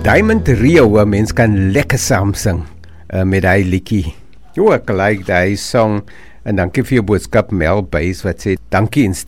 Diamond Rio, 'n mens kan lekker saam sing met hy liedjie. Jo, ek like daai song en dankie vir jou boodskap Mel Buys wat sê dankie en